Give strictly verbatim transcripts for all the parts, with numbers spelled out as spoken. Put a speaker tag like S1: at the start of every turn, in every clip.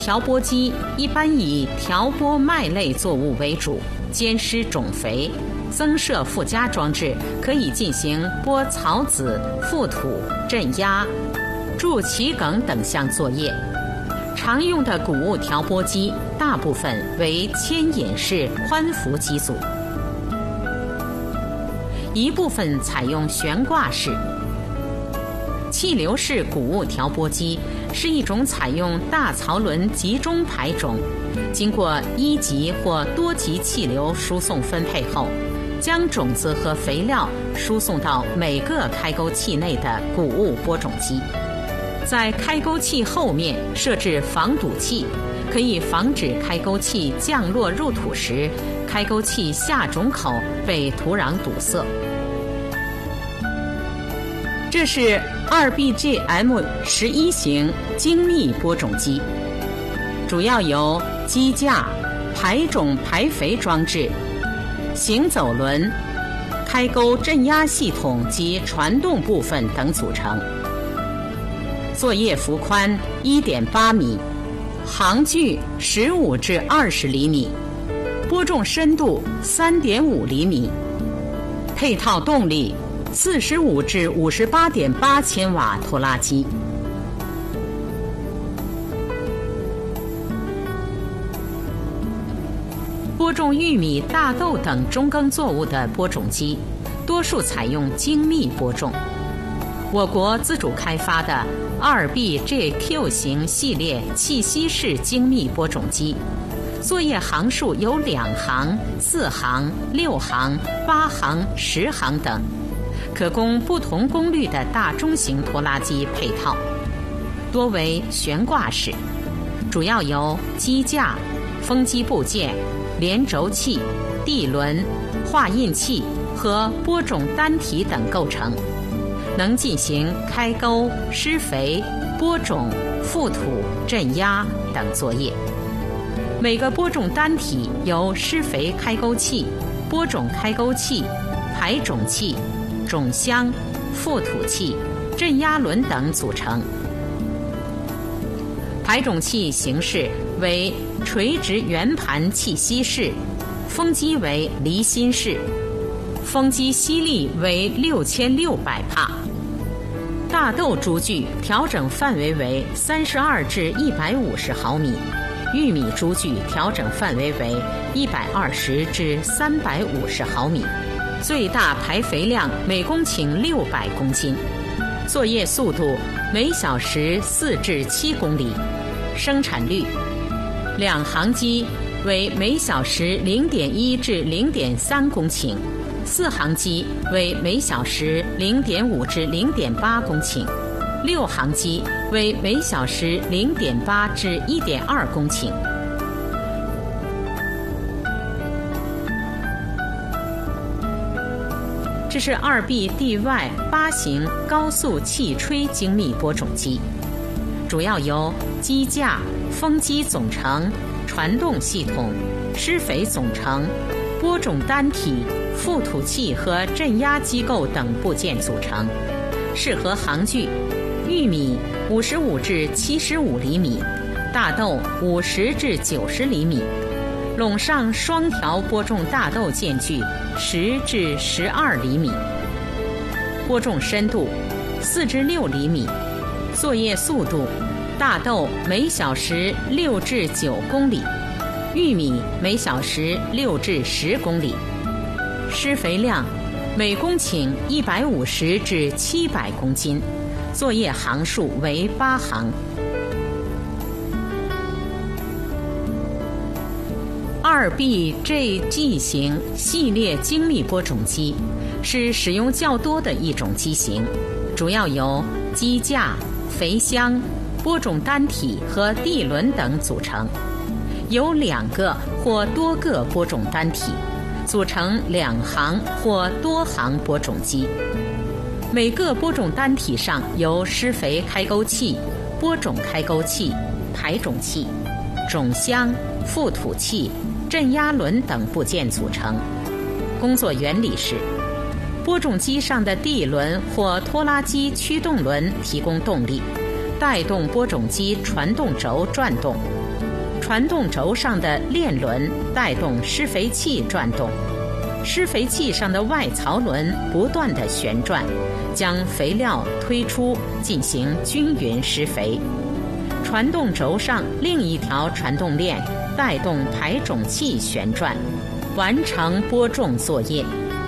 S1: 调拨机一般以调拨麦类作物为主，兼施种肥，增设附加装置，可以进行拨草籽、覆土、镇压、筑畦埂等项作业。常用的谷物调拨机大部分为牵引式宽幅机组，一部分采用悬挂式。气流式谷物调拨机是一种采用大槽轮集中排种，经过一级或多级气流输送分配后，将种子和肥料输送到每个开沟器内的谷物播种机。在开沟器后面设置防堵器，可以防止开沟器降落入土时，开沟器下种口被土壤堵塞。这是 二 B G M 十一型精密播种机，主要由机架、排种排肥装置、行走轮、开沟镇压系统及传动部分等组成。作业幅宽 一点八米，行距十五至二十厘米，播种深度 三点五厘米，配套动力四十五至五十八点八千瓦拖拉机。播种玉米、大豆等中耕作物的播种机，多数采用精密播种。我国自主开发的 二 B G Q 型系列气息式精密播种机，作业行数有两行、四行、六行、八行、十行等，可供不同功率的大中型拖拉机配套，多为悬挂式，主要由机架、风机部件、连轴器、地轮、画印器和播种单体等构成，能进行开沟、施肥、播种、覆土、镇压等作业。每个播种单体由施肥开沟器、播种开沟器、排种器、种箱、覆土器、镇压轮等组成。排种器形式为垂直圆盘气息式，风机为离心式，风机吸力为六千六百帕。大豆株距调整范围为三十二至一百五十毫米，玉米株距调整范围为一百二十至三百五十毫米，最大排肥量每公顷六百公斤，作业速度每小时四至七公里，生产率两行机为每小时零点一至零点三公顷，四行机为每小时零点五至零点八公顷，六行机为每小时零点八至一点二公顷。这是 二 B D Y 八型高速气吹精密播种机，主要由机架、风机总成、传动系统、施肥总成、播种单体、覆土器和镇压机构等部件组成，适合行距玉米五十五至七十五厘米，大豆五十至九十厘米，垄上双条播种大豆间距十至十二厘米，播种深度四至六厘米，作业速度大豆每小时六至九公里，玉米每小时六至十公里，施肥量每公顷一百五十至七百公斤，作业行数为八行。二 B G G 型系列精密播种机是使用较多的一种机型，主要由机架、肥箱、播种单体和地轮等组成，由两个或多个播种单体组成两行或多行播种机，每个播种单体上由施肥开沟器、播种开沟器、排种器、种箱、覆土器、镇压轮等部件组成。工作原理是，播种机上的地轮或拖拉机驱动轮提供动力，带动播种机传动轴转动， 传动轴上的链轮带动施肥器转动，施肥器上的外槽轮不断地旋转，将肥料推出进行均匀施肥。传动轴上另一条传动链带动排种器旋转，完成播种作业。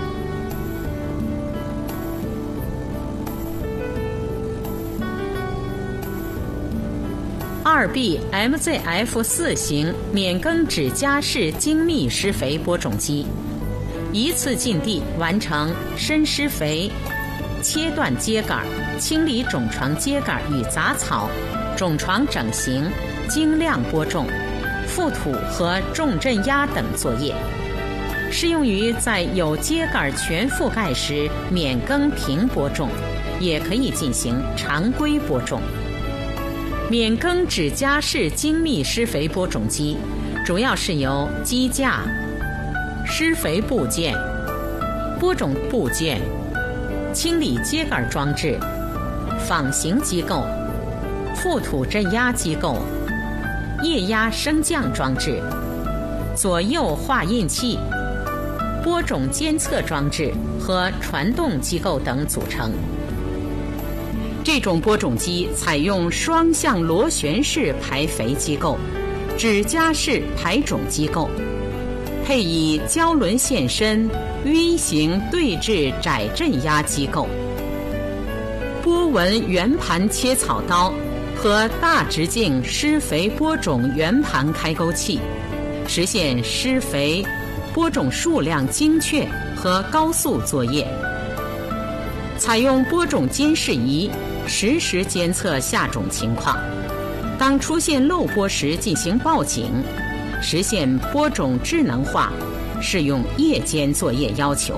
S1: 二 B M Z F 四 型免耕指夹式精密施肥播种机，一次进地完成深施肥、切断秸秆、清理种床秸秆与杂草、种床整形、精量播种、覆土和重镇压等作业，适用于在有秸秆全覆盖时免耕停播种，也可以进行常规播种。免耕指夹式精密施肥播种机主要是由机架、施肥部件、播种部件、清理秸秆装置、仿型机构、覆土镇压机构、液压升降装置、左右画印器、播种监测装置和传动机构等组成。这种播种机采用双向螺旋式排肥机构、指夹式排种机构，配以胶轮线身 V 型对置窄镇压机构、波纹圆盘切草刀和大直径施肥播种圆盘开沟器，实现施肥、播种数量精确和高速作业。采用播种监视仪实时监测下种情况，当出现漏播时进行报警，实现播种智能化，适用夜间作业要求。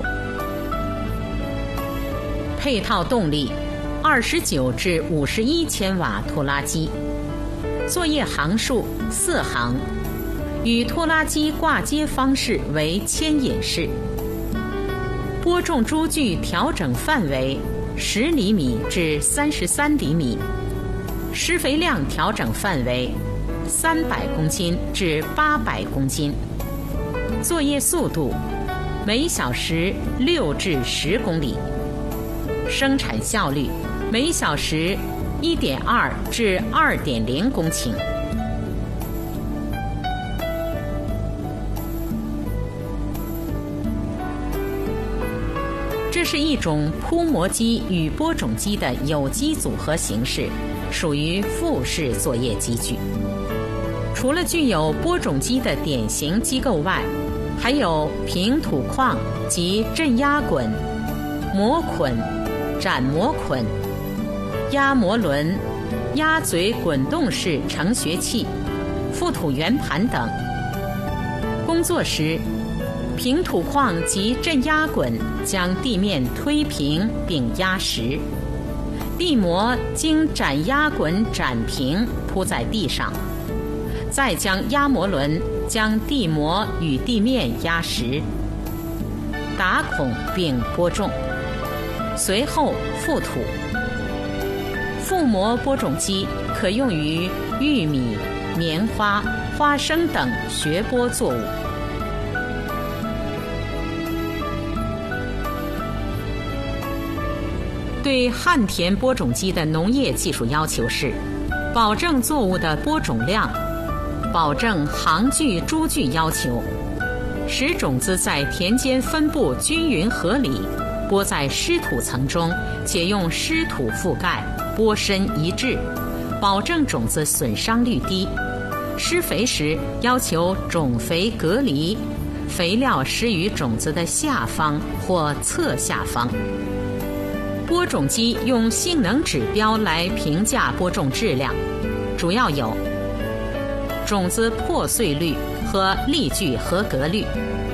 S1: 配套动力二十九至五十一千瓦拖拉机，作业行数四行，与拖拉机挂接方式为牵引式。播种株距调整范围十厘米至三十三厘米，施肥量调整范围三百公斤至八百公斤，作业速度每小时六至十公里，生产效率每小时一点二至二点零公顷。这是一种铺磨机与播种机的有机组合形式，属于复式作业机具。除了具有播种机的典型机构外，还有平土框及镇压滚、磨捆、斩磨捆、压磨轮、压嘴滚动式承学器、覆土圆盘等。工作时，平土框及镇压滚将地面推平并压实，地膜经斩压滚斩平铺在地上，再将压磨轮将地膜与地面压实，打孔并播种，随后覆土。覆膜播种机可用于玉米、棉花、花生等学播作物。对旱田播种机的农业技术要求是：保证作物的播种量，保证行距株距要求，使种子在田间分布均匀合理，播在湿土层中，且用湿土覆盖，播深一致，保证种子损伤率低。施肥时要求种肥隔离，肥料施于种子的下方或侧下方。播种机用性能指标来评价播种质量，主要有种子破碎率和粒距合格率。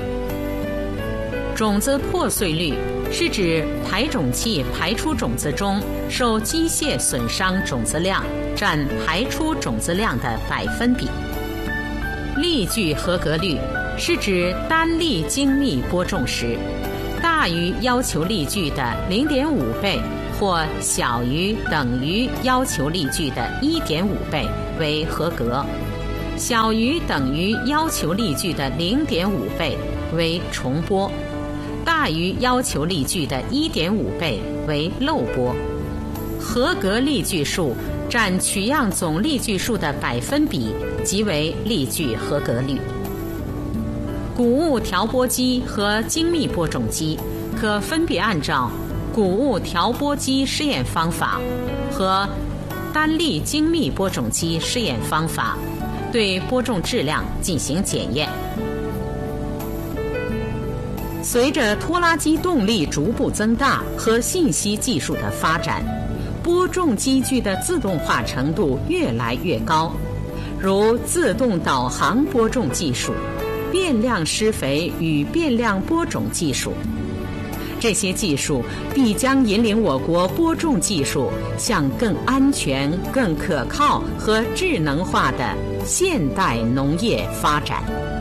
S1: 种子破碎率是指排种器排出种子中受机械损伤种子量占排出种子量的百分比。粒距合格率是指单粒精密播种时，大于要求粒距的 零点五倍或小于等于要求粒距的 一点五倍为合格， 小于等于要求力矩的 零点五 倍为重波，大于要求力矩的 一点五 倍为漏波。合格力矩数占取样总力矩数的百分比即为力矩合格率。谷物调波机和精密播种机可分别按照谷物调波机试验方法和单粒精密播种机试验方法对播种质量进行检验。随着拖拉机动力逐步增大和信息技术的发展，播种机具的自动化程度越来越高，如自动导航播种技术、变量施肥与变量播种技术。这些技术必将引领我国播种技术向更安全、更可靠和智能化的现代农业发展。